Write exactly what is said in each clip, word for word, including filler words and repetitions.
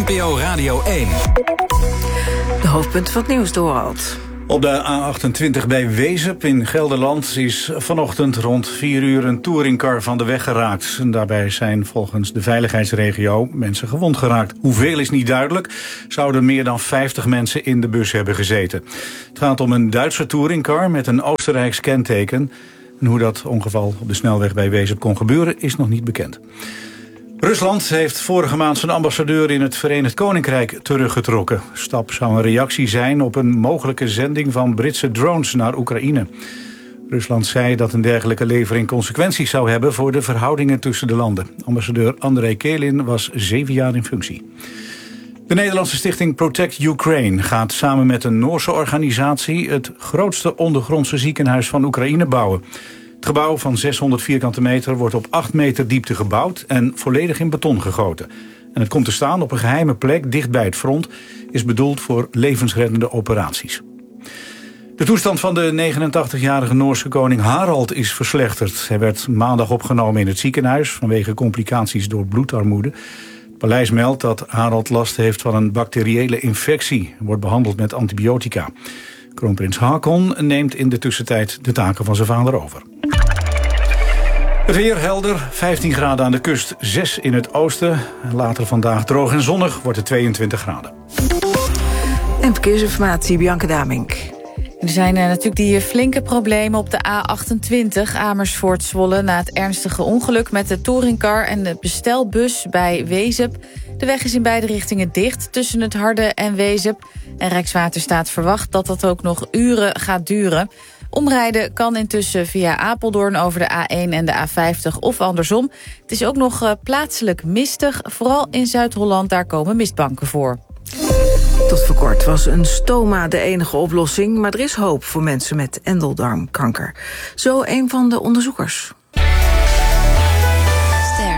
N P O Radio één. De hoofdpunten van het nieuws, Dorald. Op de A achtentwintig bij Wezep in Gelderland is vanochtend rond vier uur een touringcar van de weg geraakt. En daarbij zijn volgens de veiligheidsregio mensen gewond geraakt. Hoeveel is niet duidelijk. Zouden meer dan vijftig mensen in de bus hebben gezeten. Het gaat om een Duitse touringcar met een Oostenrijks kenteken. En hoe dat ongeval op de snelweg bij Wezep kon gebeuren is nog niet bekend. Rusland heeft vorige maand zijn ambassadeur in het Verenigd Koninkrijk teruggetrokken. De stap zou een reactie zijn op een mogelijke zending van Britse drones naar Oekraïne. Rusland zei dat een dergelijke levering consequenties zou hebben voor de verhoudingen tussen de landen. Ambassadeur Andrei Kelin was zeven jaar in functie. De Nederlandse stichting Protect Ukraine gaat samen met een Noorse organisatie het grootste ondergrondse ziekenhuis van Oekraïne bouwen. Het gebouw van zeshonderd vierkante meter wordt op acht meter diepte gebouwd en volledig in beton gegoten. En het komt te staan op een geheime plek dicht bij het front, is bedoeld voor levensreddende operaties. De toestand van de negenentachtigjarige Noorse koning Harald is verslechterd. Hij werd maandag opgenomen in het ziekenhuis vanwege complicaties door bloedarmoede. Het paleis meldt dat Harald last heeft van een bacteriële infectie en wordt behandeld met antibiotica. Kroonprins Haakon neemt in de tussentijd de taken van zijn vader over. Het weer helder, vijftien graden aan de kust, zes in het oosten. Later vandaag droog en zonnig wordt het tweeëntwintig graden. En verkeersinformatie, Bianca Damink. Er zijn uh, natuurlijk die flinke problemen op de A achtentwintig Amersfoort-Zwolle na het ernstige ongeluk met de touringcar en de bestelbus bij Wezep. De weg is in beide richtingen dicht tussen het Harde en Wezep. En Rijkswaterstaat verwacht dat dat ook nog uren gaat duren. Omrijden kan intussen via Apeldoorn over de A één en de A vijftig of andersom. Het is ook nog uh, plaatselijk mistig. Vooral in Zuid-Holland, daar komen mistbanken voor. Tot voor kort was een stoma de enige oplossing, maar er is hoop voor mensen met endeldarmkanker. Zo een van de onderzoekers. Ster.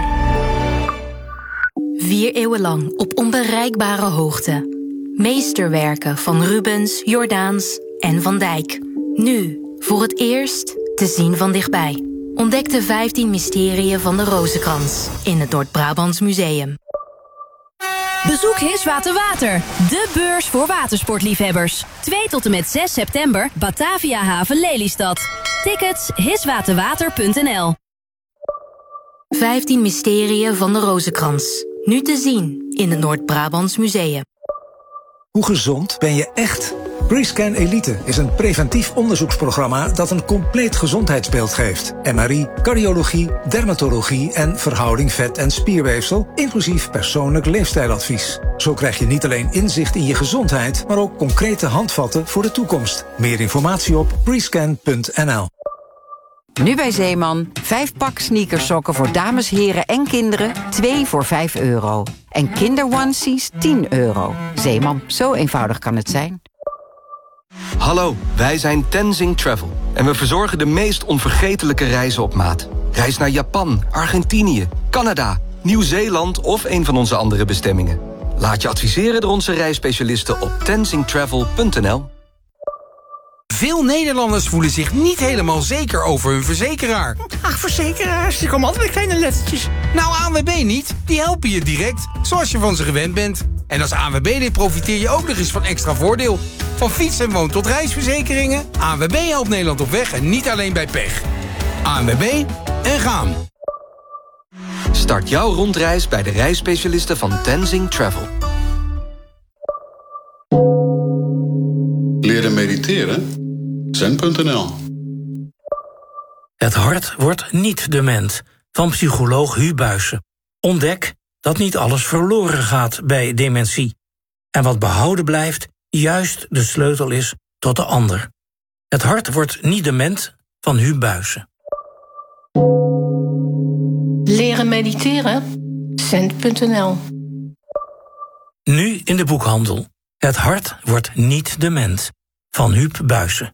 Vier eeuwen lang op onbereikbare hoogte. Meesterwerken van Rubens, Jordaens en Van Dijk. Nu, voor het eerst, te zien van dichtbij. Ontdek de vijftien mysterieën van de Rozenkrans in het Noord-Brabants Museum. Bezoek Hiswater Water, de beurs voor watersportliefhebbers. twee tot en met zes september, Batavia Haven Lelystad. Tickets hiswaterwater punt n l. vijftien mysterieën van de Rozenkrans. Nu te zien in het Noord-Brabants Museum. Hoe gezond ben je echt? BreScan Elite is een preventief onderzoeksprogramma dat een compleet gezondheidsbeeld geeft. M R I, cardiologie, dermatologie en verhouding vet- en spierweefsel, inclusief persoonlijk leefstijladvies. Zo krijg je niet alleen inzicht in je gezondheid, maar ook concrete handvatten voor de toekomst. Meer informatie op brescan punt n l. Nu bij Zeeman, vijf pak sneakersokken voor dames, heren en kinderen, twee voor vijf euro. En kinderonesies tien euro. Zeeman, zo eenvoudig kan het zijn. Hallo, wij zijn Tenzing Travel. En we verzorgen de meest onvergetelijke reizen op maat. Reis naar Japan, Argentinië, Canada, Nieuw-Zeeland of een van onze andere bestemmingen. Laat je adviseren door onze reisspecialisten op tenzing travel punt n l. Veel Nederlanders voelen zich niet helemaal zeker over hun verzekeraar. Ach, verzekeraars, die komen altijd met kleine lettertjes. Nou, A N W B niet. Die helpen je direct, zoals je van ze gewend bent. En als A N W B-lid profiteer je ook nog eens van extra voordeel. Van fiets- en woon- tot reisverzekeringen. A N W B helpt Nederland op weg en niet alleen bij pech. A N W B en gaan. Start jouw rondreis bij de reisspecialisten van Tenzing Travel. Leren mediteren? zen punt n l. Het hart wordt niet dement, van psycholoog Hu Buijsen. Ontdek dat niet alles verloren gaat bij dementie. En wat behouden blijft, juist de sleutel is tot de ander. Het hart wordt niet dement, van Hu Buijsen. Leren mediteren? zen punt n l. Nu in de boekhandel. Het hart wordt niet dement, van Huub Buijsen.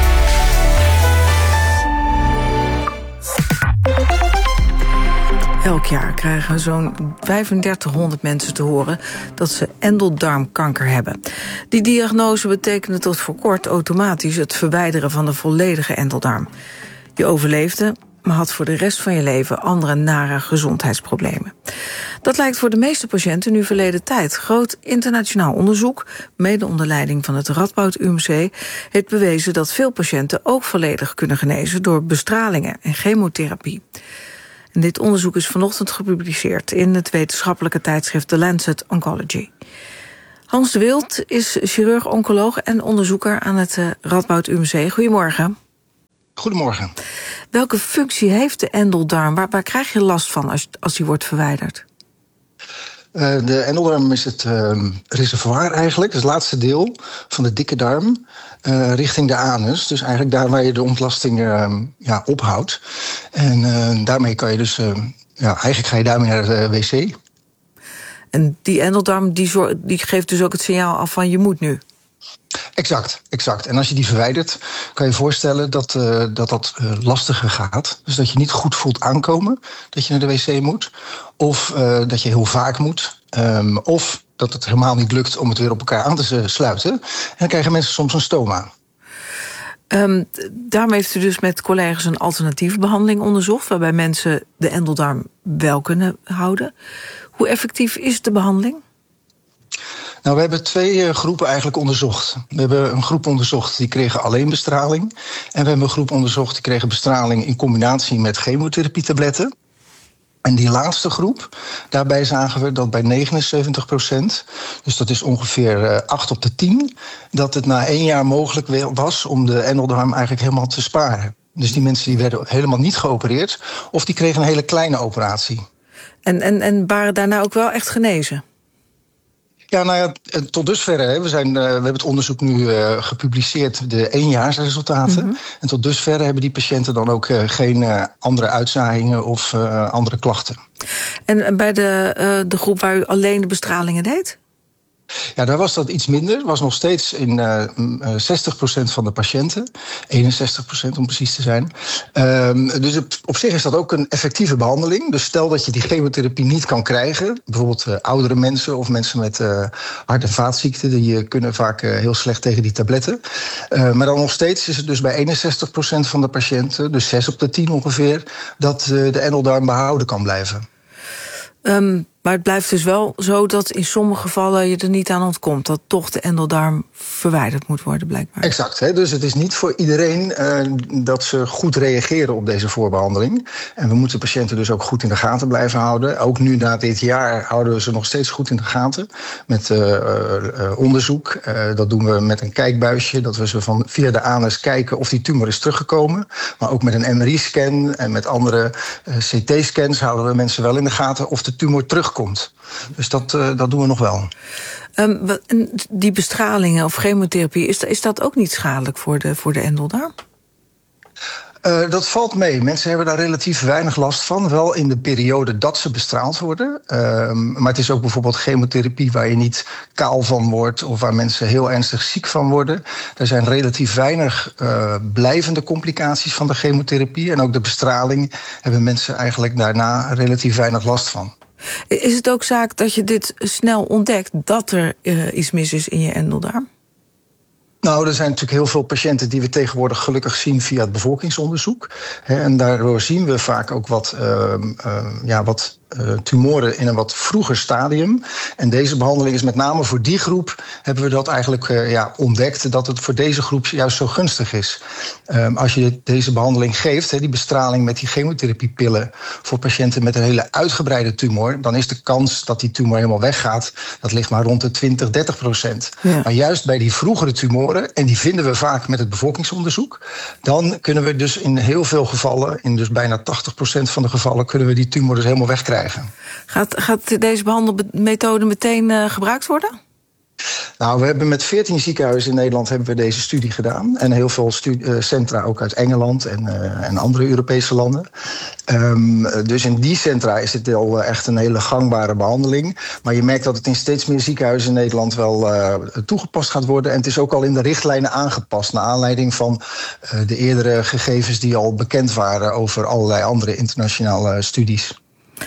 Elk jaar krijgen zo'n vijfendertighonderd mensen te horen dat ze endeldarmkanker hebben. Die diagnose betekende tot voor kort automatisch het verwijderen van de volledige endeldarm. Je overleefde, maar had voor de rest van je leven andere nare gezondheidsproblemen. Dat lijkt voor de meeste patiënten nu verleden tijd. Groot internationaal onderzoek, mede onder leiding van het Radboud U M C, heeft bewezen dat veel patiënten ook volledig kunnen genezen door bestralingen en chemotherapie. En dit onderzoek is vanochtend gepubliceerd in het wetenschappelijke tijdschrift The Lancet Oncology. Hans de Wild is chirurg-oncoloog en onderzoeker aan het Radboud U M C. Goedemorgen. Goedemorgen. Welke functie heeft de endeldarm? Waar, waar krijg je last van als, als die wordt verwijderd? Uh, de endeldarm is het uh, reservoir eigenlijk, het laatste deel van de dikke darm, uh, richting de anus. Dus eigenlijk daar waar je de ontlasting uh, ja, ophoudt. En uh, daarmee kan je dus, uh, ja, eigenlijk ga je daarmee naar de wc. En die endeldarm die, zorg, die geeft dus ook het signaal af van je moet nu? Exact, exact. En als je die verwijdert, kan je je voorstellen dat uh, dat, dat uh, lastiger gaat. Dus dat je niet goed voelt aankomen dat je naar de wc moet. Of uh, dat je heel vaak moet. Um, of dat het helemaal niet lukt om het weer op elkaar aan te sluiten. En dan krijgen mensen soms een stoma. Um, daarom heeft u dus met collega's een alternatieve behandeling onderzocht, waarbij mensen de endeldarm wel kunnen houden. Hoe effectief is de behandeling? Nou, we hebben twee uh, groepen eigenlijk onderzocht. We hebben een groep onderzocht die kregen alleen bestraling. En we hebben een groep onderzocht die kregen bestraling in combinatie met chemotherapietabletten. En die laatste groep, daarbij zagen we dat bij negenenzeventig procent, dus dat is ongeveer uh, acht op de tien... dat het na één jaar mogelijk was om de endeldarm eigenlijk helemaal te sparen. Dus die mensen die werden helemaal niet geopereerd, of die kregen een hele kleine operatie. En, en, en waren daarna ook wel echt genezen? Ja, nou ja, tot dusverre. Hè, we, zijn, uh, we hebben het onderzoek nu uh, gepubliceerd, de éénjaarsresultaten. Mm-hmm. En tot dusverre hebben die patiënten dan ook uh, geen uh, andere uitzaaiingen of uh, andere klachten. En bij de, uh, de groep waar u alleen de bestralingen deed? Ja, daar was dat iets minder. Het was nog steeds in uh, zestig procent van de patiënten. eenenzestig procent om precies te zijn. Um, dus op, op zich is dat ook een effectieve behandeling. Dus stel dat je die chemotherapie niet kan krijgen. Bijvoorbeeld uh, oudere mensen of mensen met uh, hart- en vaatziekten. Die uh, kunnen vaak uh, heel slecht tegen die tabletten. Uh, maar dan nog steeds is het dus bij eenenzestig procent van de patiënten, dus zes op de tien ongeveer, dat uh, de endeldarm behouden kan blijven. Um, maar het blijft dus wel zo dat in sommige gevallen je er niet aan ontkomt, dat toch de endeldarm verwijderd moet worden, blijkbaar. Exact. Hè? Dus het is niet voor iedereen uh, dat ze goed reageren op deze voorbehandeling. En we moeten patiënten dus ook goed in de gaten blijven houden. Ook nu na dit jaar houden we ze nog steeds goed in de gaten met uh, uh, onderzoek. Uh, dat doen we met een kijkbuisje, dat we ze van via de anus kijken of die tumor is teruggekomen. Maar ook met een M R I-scan en met andere uh, C T-scans houden we mensen wel in de gaten of de tumor terugkomt. Dus dat, uh, dat doen we nog wel. Um, die bestralingen of chemotherapie, is, is dat ook niet schadelijk voor de, voor de endeldarm? Uh, dat valt mee. Mensen hebben daar relatief weinig last van. Wel in de periode dat ze bestraald worden. Uh, maar het is ook bijvoorbeeld chemotherapie waar je niet kaal van wordt of waar mensen heel ernstig ziek van worden. Er zijn relatief weinig uh, blijvende complicaties van de chemotherapie. En ook de bestraling hebben mensen eigenlijk daarna relatief weinig last van. Is het ook zaak dat je dit snel ontdekt, dat er uh, iets mis is in je endeldarm? Nou, er zijn natuurlijk heel veel patiënten die we tegenwoordig gelukkig zien via het bevolkingsonderzoek. En daardoor zien we vaak ook wat, uh, uh, ja, wat uh, tumoren in een wat vroeger stadium. En deze behandeling is met name voor die groep, hebben we dat eigenlijk uh, ja, ontdekt, dat het voor deze groep juist zo gunstig is. Um, als je deze behandeling geeft, he, die bestraling met die chemotherapiepillen voor patiënten met een hele uitgebreide tumor, dan is de kans dat die tumor helemaal weggaat, dat ligt maar rond de twintig, dertig procent. Ja. Maar juist bij die vroegere tumoren, en die vinden we vaak met het bevolkingsonderzoek, dan kunnen we dus in heel veel gevallen, in dus bijna tachtig procent van de gevallen, kunnen we die tumor dus helemaal wegkrijgen. Gaat, gaat deze behandelmethode meteen uh, gebruikt worden? Nou, we hebben met veertien ziekenhuizen in Nederland hebben we deze studie gedaan. En heel veel stu- uh, centra ook uit Engeland en, uh, en andere Europese landen. Um, dus in die centra is het al uh, echt een hele gangbare behandeling. Maar je merkt dat het in steeds meer ziekenhuizen in Nederland wel uh, toegepast gaat worden. En het is ook al in de richtlijnen aangepast, naar aanleiding van uh, de eerdere gegevens die al bekend waren over allerlei andere internationale studies.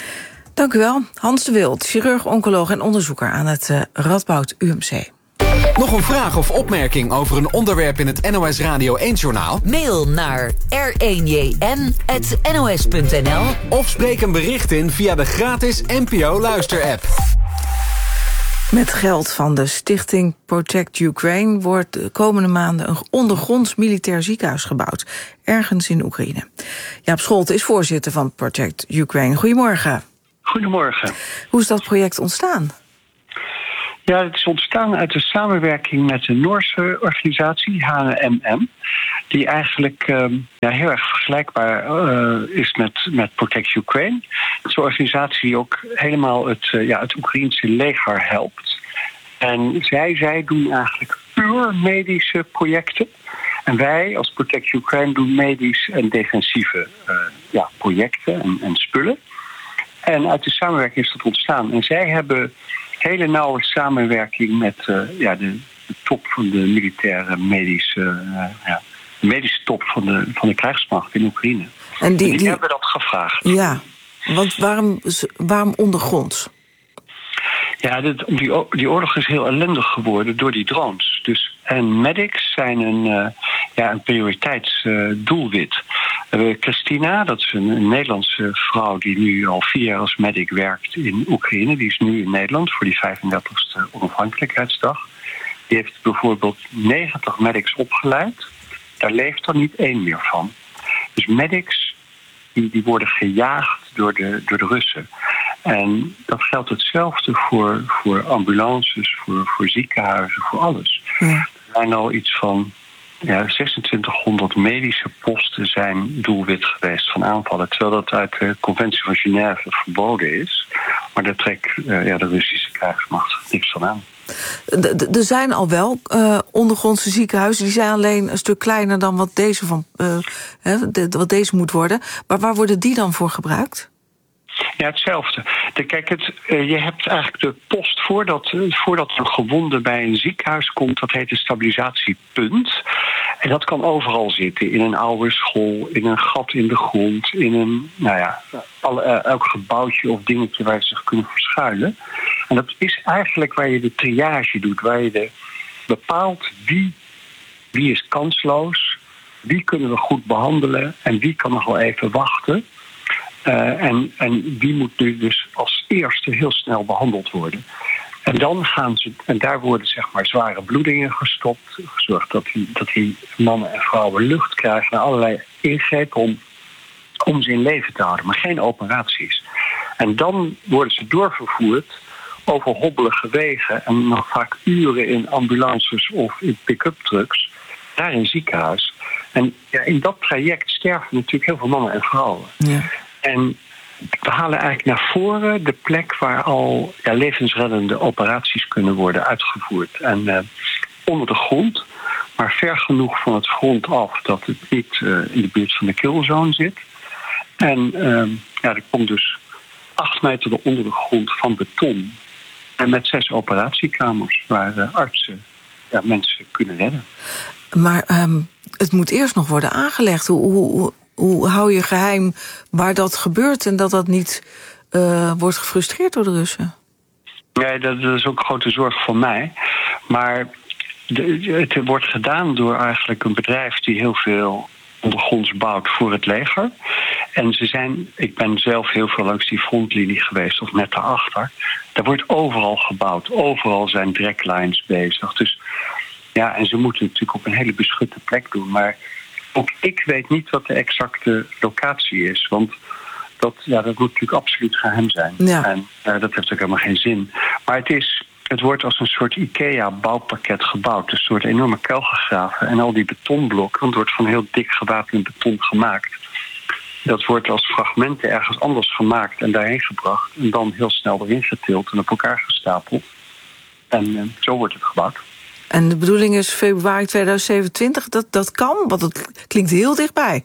Dank u wel. Hans de Wild, chirurg, oncoloog en onderzoeker aan het uh, Radboud U M C. Nog een vraag of opmerking over een onderwerp in het N O S Radio één-journaal? Mail naar r één j n apenstaartje n o s punt n l Of spreek een bericht in via de gratis N P O-luisterapp. Met geld van de stichting Protect Ukraine wordt de komende maanden een ondergronds militair ziekenhuis gebouwd. Ergens in Oekraïne. Jaap Scholten is voorzitter van Protect Ukraine. Goedemorgen. Goedemorgen. Hoe is dat project ontstaan? Ja, het is ontstaan uit de samenwerking met de Noorse organisatie H M M. Die eigenlijk uh, ja, heel erg vergelijkbaar uh, is met, met Protect Ukraine. Het is een organisatie die ook helemaal het, uh, ja, het Oekraïense leger helpt. En zij, zij doen eigenlijk puur medische projecten. En wij als Protect Ukraine doen medisch en defensieve uh, ja, projecten en, en spullen. En uit de samenwerking is dat ontstaan. En zij hebben hele nauwe samenwerking met uh, ja, de, de top van de militaire medische, uh, ja, de medische top van de, van de krijgsmacht in Oekraïne. En die, en die, die hebben dat gevraagd. Ja, want waarom, waarom ondergronds? Ja, dit, die, die oorlog is heel ellendig geworden door die drones. Dus, en medics zijn een, uh, ja, een prioriteitsdoelwit. Uh, Christina, dat is een, een Nederlandse vrouw die nu al vier jaar als medic werkt in Oekraïne. Die is nu in Nederland voor die vijfendertigste onafhankelijkheidsdag. Die heeft bijvoorbeeld negentig medics opgeleid. Daar leeft er niet één meer van. Dus medics die, die worden gejaagd door de, door de Russen. En dat geldt hetzelfde voor, voor ambulances, voor, voor ziekenhuizen, voor alles. Ja. Er zijn al iets van ja, zesentwintighonderd medische posten zijn doelwit geweest van aanvallen. Terwijl dat uit de conventie van Genève verboden is. Maar daar trekt uh, ja, de Russische krijgsmacht niks van aan. Er zijn al wel uh, ondergrondse ziekenhuizen. Die zijn alleen een stuk kleiner dan wat deze, van, uh, hè, de, wat deze moet worden. Maar waar worden die dan voor gebruikt? Ja, hetzelfde. De, kijk, het, uh, je hebt eigenlijk de post voordat, uh, voordat een gewonde bij een ziekenhuis komt. Dat heet een stabilisatiepunt. En dat kan overal zitten. In een oude school, in een gat in de grond, in een, nou ja, alle, uh, elk gebouwtje of dingetje waar ze zich kunnen verschuilen. En dat is eigenlijk waar je de triage doet, waar je de, bepaalt wie, wie is kansloos, wie kunnen we goed behandelen en wie kan nog wel even wachten. Uh, en, en wie moet nu dus als eerste heel snel behandeld worden. En dan gaan ze, en daar worden zeg maar zware bloedingen gestopt, gezorgd dat die, dat die mannen en vrouwen lucht krijgen naar allerlei ingrepen om, om ze in leven te houden, maar geen operaties. En dan worden ze doorvervoerd over hobbelige wegen en nog vaak uren in ambulances of in pick-up trucks naar een ziekenhuis. En ja, in dat traject sterven natuurlijk heel veel mannen en vrouwen. Ja. En we halen eigenlijk naar voren de plek waar al ja, levensreddende operaties kunnen worden uitgevoerd. En uh, onder de grond, maar ver genoeg van het front af dat het niet uh, in de buurt van de killzone zit. En uh, ja, er komt dus acht meter onder de grond van beton. En met zes operatiekamers waar uh, artsen ja, mensen kunnen redden. Maar um, het moet eerst nog worden aangelegd. Hoe, hoe, hoe hou je geheim waar dat gebeurt en dat dat niet uh, wordt gefrustreerd door de Russen? Nee, dat, dat is ook een grote zorg van mij. Maar de, het wordt gedaan door eigenlijk een bedrijf die heel veel ondergronds bouwt voor het leger. En ze zijn, ik ben zelf heel veel langs die frontlinie geweest, of net daarachter. Daar wordt overal gebouwd. Overal zijn draglines bezig. Dus ja, en ze moeten het natuurlijk op een hele beschutte plek doen. Maar ook ik weet niet wat de exacte locatie is. Want dat, ja, dat moet natuurlijk absoluut geheim zijn. Ja. En uh, dat heeft ook helemaal geen zin. Maar het is, het wordt als een soort IKEA-bouwpakket gebouwd. Dus er wordt een enorme kuil gegraven. En al die betonblokken, want het wordt van heel dik gewapend beton gemaakt. Dat wordt als fragmenten ergens anders gemaakt en daarheen gebracht. En dan heel snel erin getild en op elkaar gestapeld. En uh, zo wordt het gebouwd. En de bedoeling is februari tweeduizend zevenentwintig. Dat, dat kan, want het klinkt heel dichtbij.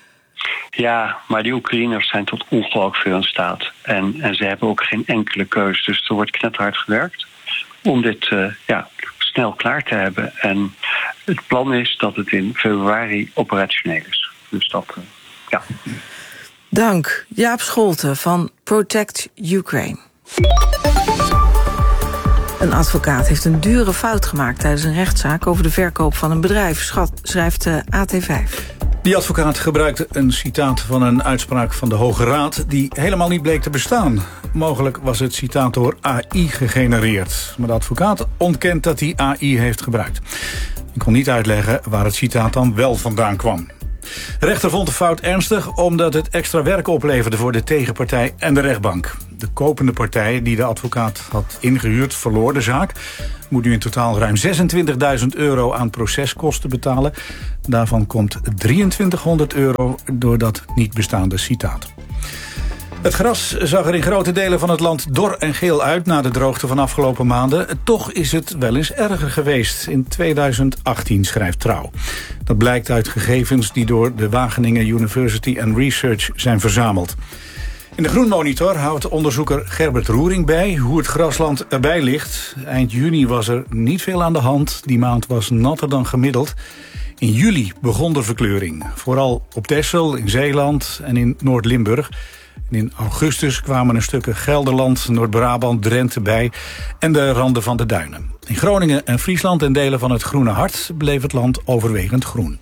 Ja, maar die Oekraïners zijn tot ongelooflijk veel in staat. En, en ze hebben ook geen enkele keus. Dus er wordt knetterhard gewerkt om dit uh, ja, snel klaar te hebben. En het plan is dat het in februari operationeel is. Dus dat, uh, ja. Dank, Jaap Scholten van Protect Ukraine. Een Een advocaat heeft een dure fout gemaakt tijdens een rechtszaak over de verkoop van een bedrijf, schat, schrijft A T vijf. Die advocaat gebruikte een citaat van een uitspraak van de Hoge Raad die helemaal niet bleek te bestaan. Mogelijk was het citaat door A I gegenereerd. Maar de advocaat ontkent dat hij A I heeft gebruikt. Ik kon niet uitleggen waar het citaat dan wel vandaan kwam. De rechter vond de fout ernstig omdat het extra werk opleverde voor de tegenpartij en de rechtbank. De kopende partij die de advocaat had ingehuurd verloor de zaak. Moet nu in totaal ruim zesentwintigduizend euro aan proceskosten betalen. Daarvan komt drieëntwintighonderd euro door dat niet bestaande citaat. Het gras zag er in grote delen van het land dor en geel uit na de droogte van afgelopen maanden. Toch is het wel eens erger geweest in tweeduizend achttien, schrijft Trouw. Dat blijkt uit gegevens die door de Wageningen University and Research zijn verzameld. In de Groenmonitor houdt onderzoeker Gerbert Roering bij hoe het grasland erbij ligt. Eind juni was er niet veel aan de hand. Die maand was natter dan gemiddeld. In juli begon de verkleuring. Vooral op Texel, in Zeeland en in Noord-Limburg. En in augustus kwamen er stukken Gelderland, Noord-Brabant, Drenthe bij en de randen van de duinen. In Groningen en Friesland en delen van het Groene Hart bleef het land overwegend groen.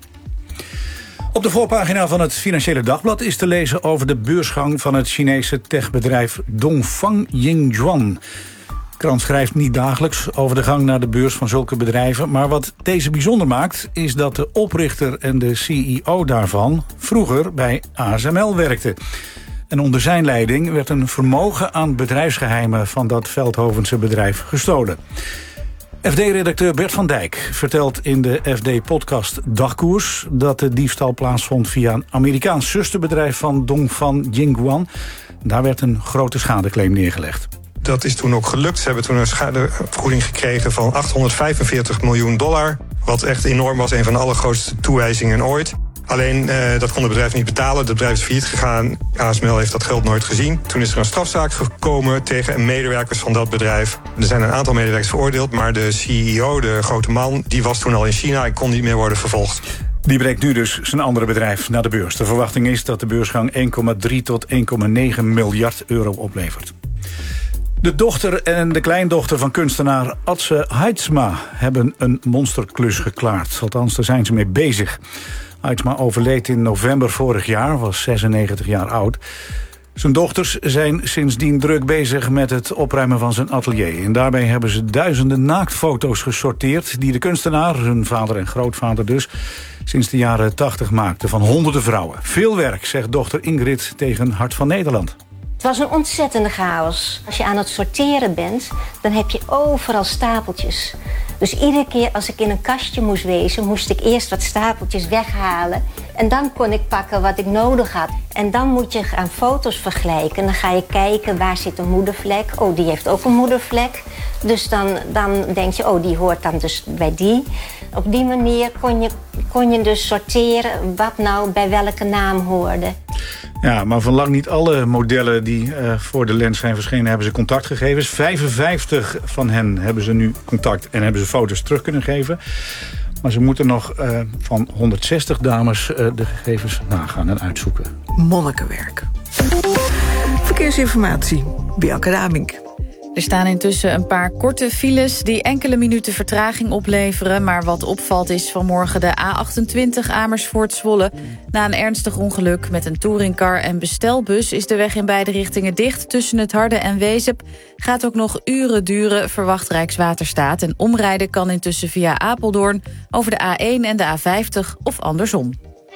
Op de voorpagina van het Financiële Dagblad is te lezen over de beursgang van het Chinese techbedrijf Dongfang Yingjuan. De krant schrijft niet dagelijks over de gang naar de beurs van zulke bedrijven, maar wat deze bijzonder maakt is dat de oprichter en de C E O daarvan vroeger bij A S M L werkte. En onder zijn leiding werd een vermogen aan bedrijfsgeheimen van dat Veldhovense bedrijf gestolen. F D-redacteur Bert van Dijk vertelt in de F D-podcast Dagkoers dat de diefstal plaatsvond via een Amerikaans zusterbedrijf van Dongfang Yingjuan. Daar werd een grote schadeclaim neergelegd. Dat is toen ook gelukt. Ze hebben toen een schadevergoeding gekregen van achthonderdvijfenveertig miljoen dollar. Wat echt enorm was, een van de allergrootste toewijzingen ooit. Alleen, uh, dat kon het bedrijf niet betalen. Het bedrijf is failliet gegaan. A S M L heeft dat geld nooit gezien. Toen is er een strafzaak gekomen tegen medewerkers van dat bedrijf. Er zijn een aantal medewerkers veroordeeld, maar de C E O, de grote man, die was toen al in China en kon niet meer worden vervolgd. Die brengt nu dus zijn andere bedrijf naar de beurs. De verwachting is dat de beursgang één komma drie tot één komma negen miljard euro oplevert. De dochter en de kleindochter van kunstenaar Atze Heidsma hebben een monsterklus geklaard. Althans, daar zijn ze mee bezig. Heidsma overleed in november vorig jaar, was zesennegentig jaar oud. Zijn dochters zijn sindsdien druk bezig met het opruimen van zijn atelier. En daarbij hebben ze duizenden naaktfoto's gesorteerd die de kunstenaar, hun vader en grootvader dus, sinds de jaren tachtig maakte van honderden vrouwen. Veel werk, zegt dochter Ingrid tegen Hart van Nederland. Het was een ontzettende chaos. Als je aan het sorteren bent, dan heb je overal stapeltjes. Dus iedere keer als ik in een kastje moest wezen, moest ik eerst wat stapeltjes weghalen. En dan kon ik pakken wat ik nodig had. En dan moet je aan foto's vergelijken. Dan ga je kijken, waar zit een moedervlek? Oh, die heeft ook een moedervlek. Dus dan, dan denk je, oh, die hoort dan dus bij die. Op die manier kon je, kon je dus sorteren wat nou bij welke naam hoorde. Ja, maar van lang niet alle modellen die uh, voor de lens zijn verschenen hebben ze contactgegevens. vijfenvijftig van hen hebben ze nu contact en hebben ze foto's terug kunnen geven. Maar ze moeten nog uh, van honderdzestig dames uh, de gegevens nagaan en uitzoeken. Monnikenwerk. Verkeersinformatie, Bianca Damink. Er staan intussen een paar korte files die enkele minuten vertraging opleveren. Maar wat opvalt is vanmorgen de A achtentwintig Amersfoort-Zwolle. Na een ernstig ongeluk met een touringcar en bestelbus is de weg in beide richtingen dicht. Tussen het Harde en Wezep gaat ook nog uren duren, verwacht Rijkswaterstaat. En omrijden kan intussen via Apeldoorn over de A één en de A vijftig of andersom.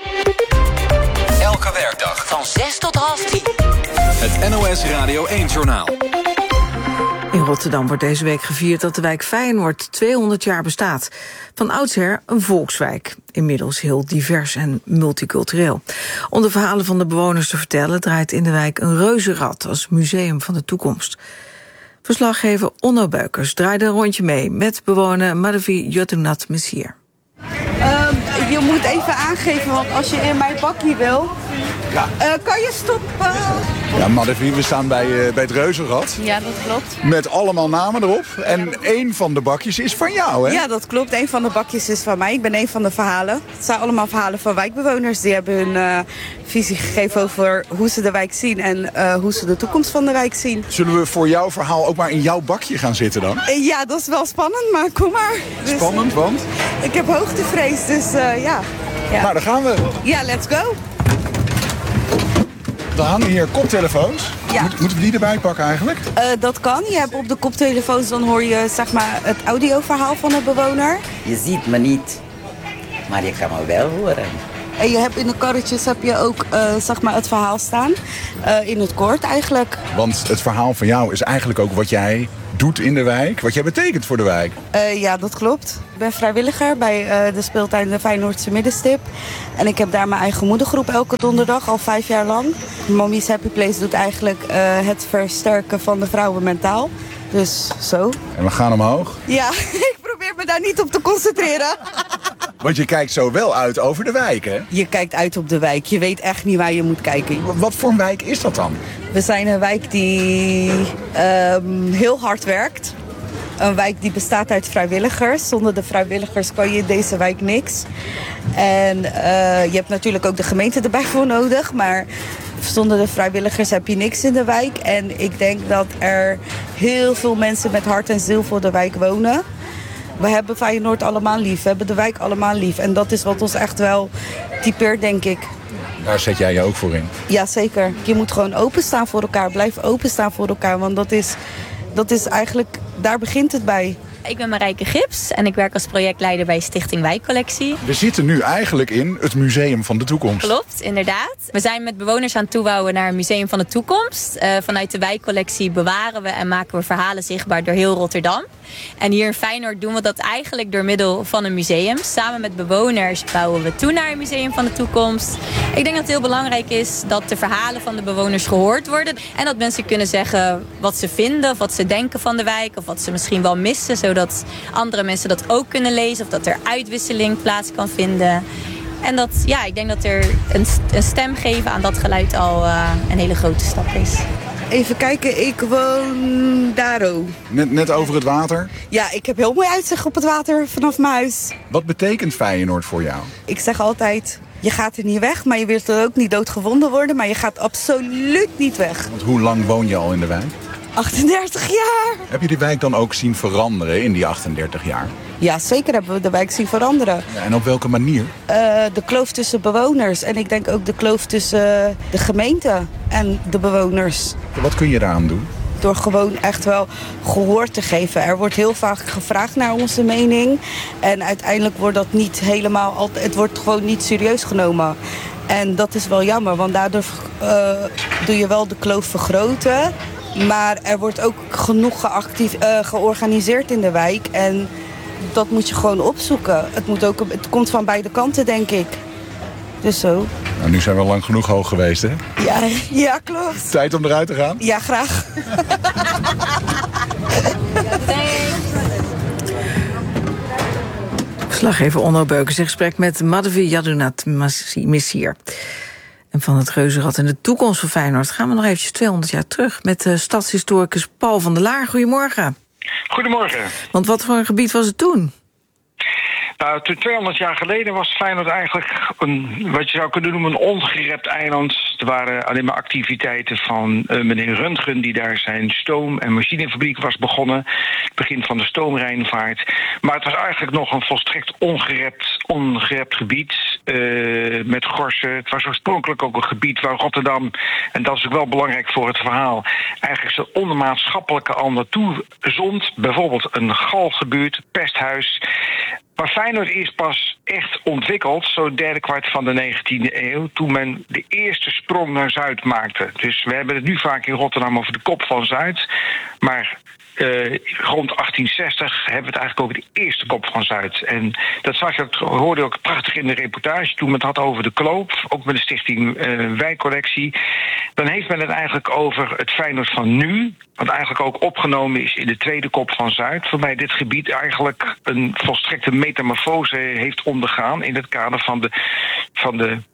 Elke werkdag van zes tot half tien. Het N O S Radio één-journaal. In Rotterdam wordt deze week gevierd dat de wijk Feyenoord tweehonderd jaar bestaat. Van oudsher een volkswijk. Inmiddels heel divers en multicultureel. Om de verhalen van de bewoners te vertellen draait in de wijk een reuzenrad als museum van de toekomst. Verslaggever Onno Beukers draaide een rondje mee met bewoner Madhavi Jotunat Messier. Uh, je moet even aangeven, want als je in mijn bakje wil, Ja. Uh, kan je stoppen? Ja, Madhavie, we staan bij, uh, bij het Reuzenrad. Ja, dat klopt. Met allemaal namen erop. En ja, één van de bakjes is van jou, hè? Ja, dat klopt. Eén van de bakjes is van mij. Ik ben één van de verhalen. Het zijn allemaal verhalen van wijkbewoners. Die hebben hun uh, visie gegeven over hoe ze de wijk zien en uh, hoe ze de toekomst van de wijk zien. Zullen we voor jouw verhaal ook maar in jouw bakje gaan zitten dan? Uh, ja, dat is wel spannend, maar kom maar. Spannend, dus, want? Ik heb hoogtevrees, dus uh, ja. ja. Nou, daar gaan we. Ja, let's go. Er hangen hier koptelefoons. Ja. Moet, moeten we die erbij pakken eigenlijk? Uh, dat kan. Je hebt op de koptelefoons, dan hoor je zeg maar het audioverhaal van de bewoner. Je ziet me niet, maar je kan me wel horen. En je hebt in de karretjes heb je ook uh, zeg maar het verhaal staan. Uh, in het kort eigenlijk. Want het verhaal van jou is eigenlijk ook wat jij doet in de wijk. Wat jij betekent voor de wijk. Uh, ja, dat klopt. Ik ben vrijwilliger bij uh, de speeltuin de Feyenoordse Middenstip. En ik heb daar mijn eigen moedergroep elke donderdag, al vijf jaar lang. Mommy's Happy Place doet eigenlijk uh, het versterken van de vrouwen mentaal. Dus zo. En we gaan omhoog? Ja, ik probeer me daar niet op te concentreren. Want je kijkt zo wel uit over de wijk, hè? Je kijkt uit op de wijk. Je weet echt niet waar je moet kijken. Wat voor een wijk is dat dan? We zijn een wijk die um, heel hard werkt. Een wijk die bestaat uit vrijwilligers. Zonder de vrijwilligers kan je in deze wijk niks. En uh, je hebt natuurlijk ook de gemeente erbij voor nodig. Maar zonder de vrijwilligers heb je niks in de wijk. En ik denk dat er heel veel mensen met hart en ziel voor de wijk wonen. We hebben Feyenoord allemaal lief. We hebben de wijk allemaal lief. En dat is wat ons echt wel typeert, denk ik. Daar zet jij je ook voor in? Ja, zeker. Je moet gewoon openstaan voor elkaar. Blijf openstaan voor elkaar. Want dat is, dat is eigenlijk, daar begint het bij. Ik ben Marijke Gips en ik werk als projectleider bij Stichting Wijkcollectie. We zitten nu eigenlijk in het Museum van de Toekomst. Klopt, inderdaad. We zijn met bewoners aan het toebouwen naar een Museum van de Toekomst. Uh, vanuit de Wijkcollectie bewaren we en maken we verhalen zichtbaar door heel Rotterdam. En hier in Feyenoord doen we dat eigenlijk door middel van een museum. Samen met bewoners bouwen we toe naar een Museum van de Toekomst. Ik denk dat het heel belangrijk is dat de verhalen van de bewoners gehoord worden. En dat mensen kunnen zeggen wat ze vinden of wat ze denken van de wijk. Of wat ze misschien wel missen, zodat andere mensen dat ook kunnen lezen. Of dat er uitwisseling plaats kan vinden. En dat, ja, ik denk dat er een, een stem geven aan dat geluid al uh, een hele grote stap is. Even kijken, ik woon daar ook. Net, net over het water? Ja, ik heb heel mooi uitzicht op het water vanaf mijn huis. Wat betekent Feyenoord voor jou? Ik zeg altijd, je gaat er niet weg, maar je wilt er ook niet doodgevonden worden. Maar je gaat absoluut niet weg. Want hoe lang woon je al in de wijk? achtendertig jaar. Heb je die wijk dan ook zien veranderen in die achtendertig jaar? Ja, zeker hebben we de wijk zien veranderen. Ja, en op welke manier? Uh, de kloof tussen bewoners en ik denk ook de kloof tussen de gemeente en de bewoners. Wat kun je daaraan doen? Door gewoon echt wel gehoor te geven. Er wordt heel vaak gevraagd naar onze mening. En uiteindelijk wordt dat niet helemaal, altijd, het wordt gewoon niet serieus genomen. En dat is wel jammer, want daardoor uh, doe je wel de kloof vergroten. Maar er wordt ook genoeg geactief, uh, georganiseerd in de wijk. En dat moet je gewoon opzoeken. Het, moet ook, het komt van beide kanten, denk ik. Dus zo. Nou, nu zijn we lang genoeg hoog geweest, hè? Ja, ja, klopt. Tijd om eruit te gaan? Ja, graag. Verslaggever Onno Beukers in gesprek met Madhavie Yadunat-Missir. En van het Reuzenrad en de toekomst van Feyenoord gaan we nog eventjes tweehonderd jaar terug met de stadshistoricus Paul van der Laar. Goedemorgen. Goedemorgen. Want wat voor een gebied was het toen? Nou, toen tweehonderd jaar geleden was Feyenoord eigenlijk een, wat je zou kunnen noemen, een ongerept eiland. Er waren alleen maar activiteiten van uh, meneer Röntgen, die daar zijn stoom- en machinefabriek was begonnen. Het begin van de stoomrijnvaart. Maar het was eigenlijk nog een volstrekt ongerept, ongerept gebied uh, met gorsen. Het was oorspronkelijk ook een gebied waar Rotterdam, en dat is ook wel belangrijk voor het verhaal, eigenlijk zijn ondermaatschappelijke al naartoe zond. Bijvoorbeeld een galgenbuurt, pesthuis. Maar Feyenoord is pas echt ontwikkeld, zo derde kwart van de negentiende eeuw, toen men de eerste sprong naar Zuid maakte. Dus we hebben het nu vaak in Rotterdam over de kop van Zuid, maar Uh, rond achttien zestig hebben we het eigenlijk over de eerste kop van Zuid. En dat zag je, hoorde je ook prachtig in de reportage toen men het had over de kloof, ook met de stichting uh, Wijkcollectie. Dan heeft men het eigenlijk over het Feyenoord van nu, wat eigenlijk ook opgenomen is in de tweede kop van Zuid, waarbij dit gebied eigenlijk een volstrekte metamorfose heeft ondergaan in het kader van de, van de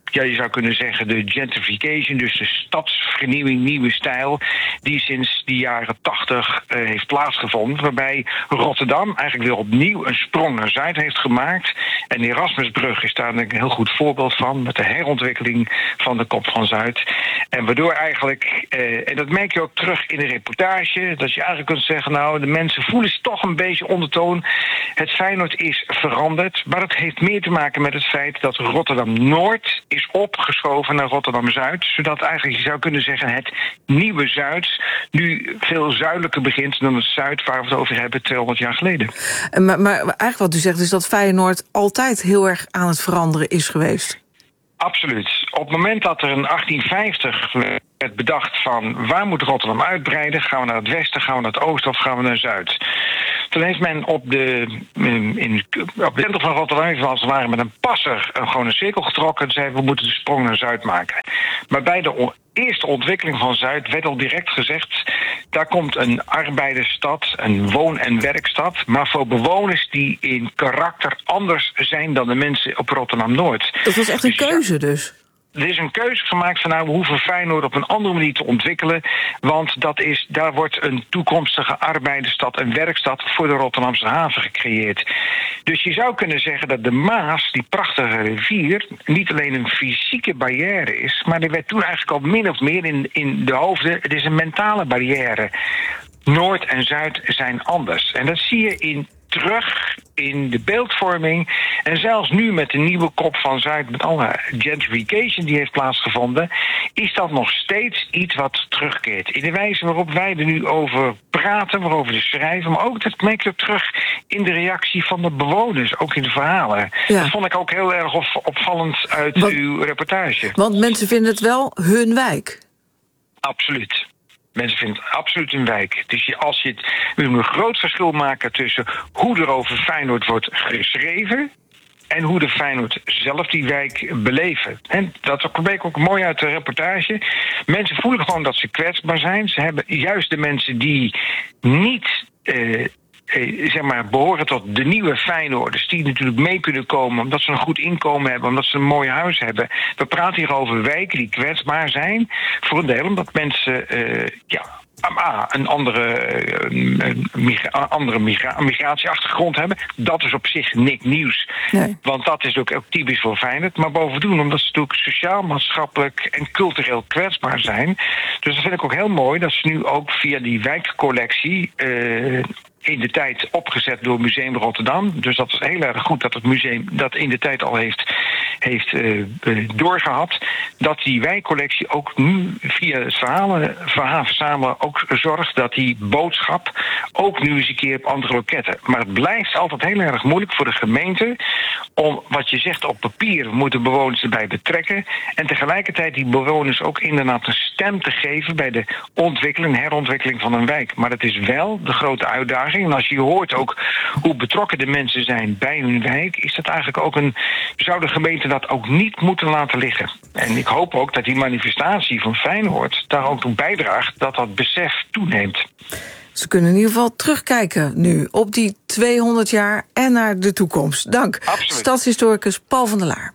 ja, je zou kunnen zeggen de gentrification, dus de stadsvernieuwing, nieuwe stijl, die sinds de jaren tachtig uh, heeft plaatsgevonden, waarbij Rotterdam eigenlijk weer opnieuw een sprong naar Zuid heeft gemaakt. En de Erasmusbrug is daar een heel goed voorbeeld van, met de herontwikkeling van de Kop van Zuid. En waardoor eigenlijk, uh, en dat merk je ook terug in de reportage, dat je eigenlijk kunt zeggen, nou, de mensen voelen zich toch een beetje ondertoon. Het Feyenoord is veranderd, maar het heeft meer te maken met het feit dat Rotterdam-Noord is opgeschoven naar Rotterdam-Zuid, zodat eigenlijk je zou kunnen zeggen het nieuwe Zuid nu veel zuidelijker begint dan het Zuid waar we het over hebben tweehonderd jaar geleden. Maar, maar eigenlijk wat u zegt is dat Feyenoord altijd heel erg aan het veranderen is geweest. Absoluut. Op het moment dat er in achttien vijftig werd bedacht van waar moet Rotterdam uitbreiden, gaan we naar het westen, gaan we naar het oosten of gaan we naar Zuid. Toen heeft men op de, in, in, op de centrum van Rotterdam, als het ware met een passer, gewoon een cirkel getrokken en zei we moeten de sprong naar Zuid maken. Maar bij de eerste ontwikkeling van Zuid werd al direct gezegd, daar komt een arbeidersstad, een woon- en werkstad, maar voor bewoners die in karakter anders zijn dan de mensen op Rotterdam-Noord. Dat was echt een keuze dus? Er is een keuze gemaakt van nou, we hoeven Feyenoord op een andere manier te ontwikkelen, want dat is, daar wordt een toekomstige arbeidersstad en werkstad voor de Rotterdamse haven gecreëerd. Dus je zou kunnen zeggen dat de Maas, die prachtige rivier, niet alleen een fysieke barrière is, maar er werd toen eigenlijk al min of meer in, in de hoofden, het is een mentale barrière. Noord en Zuid zijn anders. En dat zie je in terug in de beeldvorming. En zelfs nu met de nieuwe Kop van Zuid, met alle gentrification die heeft plaatsgevonden, is dat nog steeds iets wat terugkeert. In de wijze waarop wij er nu over praten, waarover we schrijven, maar ook dat merk je terug in de reactie van de bewoners, ook in de verhalen. Ja. Dat vond ik ook heel erg op, opvallend uit want, uw reportage. Want mensen vinden het wel hun wijk. Absoluut. Mensen vinden het absoluut een wijk. Dus je, als je het, we moeten een groot verschil maken tussen hoe er over Feyenoord wordt geschreven en hoe de Feyenoord zelf die wijk beleven. En dat bleek ook mooi uit de reportage. Mensen voelen gewoon dat ze kwetsbaar zijn. Ze hebben juist de mensen die niet Uh, Eh, zeg maar, behoren tot de nieuwe Feyenoorders die natuurlijk mee kunnen komen omdat ze een goed inkomen hebben, omdat ze een mooi huis hebben. We praten hier over wijken die kwetsbaar zijn. Voor een deel omdat mensen uh, ja, een andere, een migra- andere migra- een migratieachtergrond hebben. Dat is op zich niks nieuws. Nee. Want dat is ook, ook typisch voor Feyenoord. Maar bovendien omdat ze natuurlijk sociaal, maatschappelijk en cultureel kwetsbaar zijn. Dus dat vind ik ook heel mooi dat ze nu ook via die wijkcollectie Uh, in de tijd opgezet door Museum Rotterdam. Dus dat is heel erg goed dat het museum dat in de tijd al heeft, heeft uh, doorgehad. Dat die wijkcollectie ook nu via het verhalen, verhaal verzamelen ook zorgt dat die boodschap ook nu eens een keer op andere loketten. Maar het blijft altijd heel erg moeilijk voor de gemeente om wat je zegt op papier, we moeten bewoners erbij betrekken en tegelijkertijd die bewoners ook inderdaad een stem te geven bij de ontwikkeling en herontwikkeling van een wijk. Maar dat is wel de grote uitdaging. En als je hoort ook hoe betrokken de mensen zijn bij hun wijk, is dat eigenlijk ook een, zou de gemeente dat ook niet moeten laten liggen. En ik hoop ook dat die manifestatie van Feyenoord daar ook toe bijdraagt dat dat besef toeneemt. Ze kunnen in ieder geval terugkijken nu op die tweehonderd jaar en naar de toekomst. Dank. Absoluut. Stadshistoricus Paul van der Laar.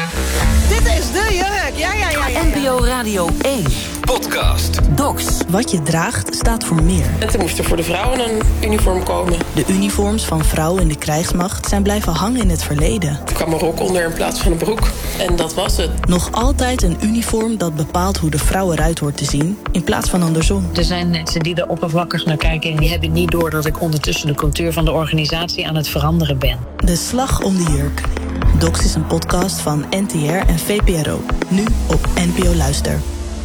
Dit is de jurk. Ja, ja, ja, ja. N P O Radio één. Podcast. Docs. Wat je draagt staat voor meer. En toen moest er voor de vrouwen een uniform komen. De uniforms van vrouwen in de krijgsmacht zijn blijven hangen in het verleden. Er kwam een rok onder in plaats van een broek. En dat was het. Nog altijd een uniform dat bepaalt hoe de vrouw eruit hoort te zien, in plaats van andersom. Er zijn mensen die er oppervlakkig naar kijken en die hebben niet door dat ik ondertussen de cultuur van de organisatie aan het veranderen ben. De slag om de jurk. Docs is een podcast van N T R en V P R O. Nu op N P O Luister.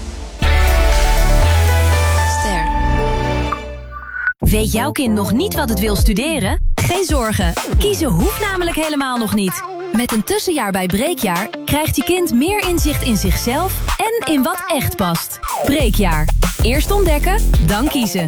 Weet jouw kind nog niet wat het wil studeren? Geen zorgen, kiezen hoeft namelijk helemaal nog niet. Met een tussenjaar bij Breekjaar krijgt je kind meer inzicht in zichzelf en in wat echt past. Breekjaar. Eerst ontdekken, dan kiezen.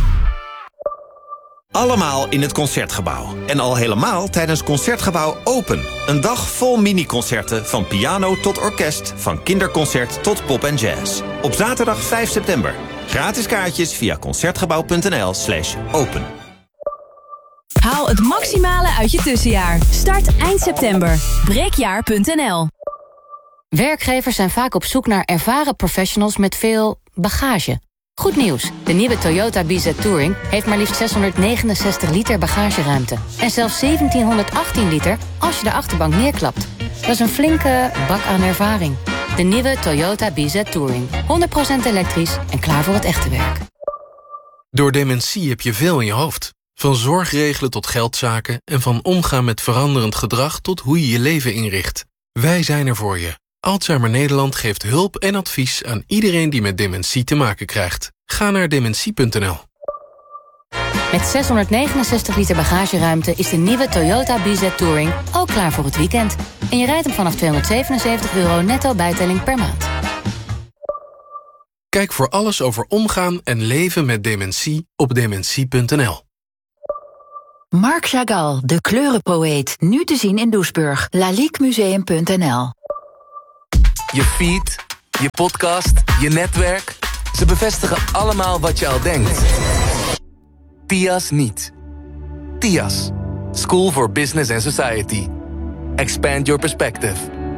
Allemaal in het Concertgebouw. En al helemaal tijdens Concertgebouw Open. Een dag vol mini-concerten van piano tot orkest, van kinderconcert tot pop en jazz. Op zaterdag vijf september. Gratis kaartjes via concertgebouw.nl slash open. Haal het maximale uit je tussenjaar. Start eind september. breekjaar punt n l Werkgevers zijn vaak op zoek naar ervaren professionals met veel bagage. Goed nieuws, de nieuwe Toyota B Z Touring heeft maar liefst zeshonderdnegenenzestig liter bagageruimte. En zelfs zeventienhonderdachttien liter als je de achterbank neerklapt. Dat is een flinke bak aan ervaring. De nieuwe Toyota B Z Touring. honderd procent elektrisch en klaar voor het echte werk. Door dementie heb je veel in je hoofd. Van zorgregelen tot geldzaken en van omgaan met veranderend gedrag tot hoe je je leven inricht. Wij zijn er voor je. Alzheimer Nederland geeft hulp en advies aan iedereen die met dementie te maken krijgt. Ga naar dementie punt n l. Met zeshonderdnegenenzestig liter bagageruimte is de nieuwe Toyota B Z Touring ook klaar voor het weekend. En je rijdt hem vanaf tweehonderdzevenenzeventig euro netto bijtelling per maand. Kijk voor alles over omgaan en leven met dementie op dementie punt n l. Marc Chagall, de kleurenpoëet. Nu te zien in Doesburg. laliquemuseum punt n l. Je feed, je podcast, je netwerk. Ze bevestigen allemaal wat je al denkt. T I A S niet. T I A S. School for Business and Society. Expand your perspective.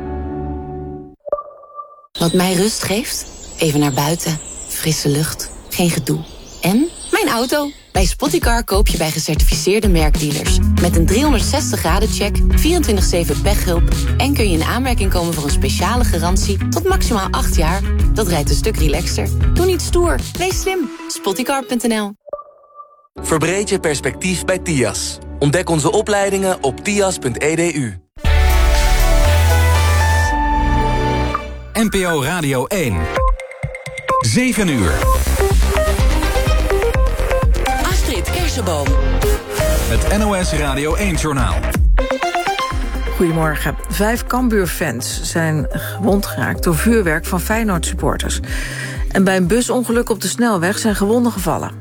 Wat mij rust geeft? Even naar buiten. Frisse lucht. Geen gedoe. En mijn auto. Bij Spottycar koop je bij gecertificeerde merkdealers. Met een driehonderdzestig graden check, vierentwintig zeven pechhulp... en kun je in aanmerking komen voor een speciale garantie... tot maximaal acht jaar. Dat rijdt een stuk relaxter. Doe niet stoer. Wees slim. Spottycar punt n l. Verbreed je perspectief bij T I A S. Ontdek onze opleidingen op tias punt e d u. N P O Radio één. zeven uur. Astrid Kersenboom. Het N O S Radio één-journaal. Goedemorgen. Vijf Cambuur-fans zijn gewond geraakt door vuurwerk van Feyenoord-supporters. En bij een busongeluk op de snelweg zijn gewonden gevallen.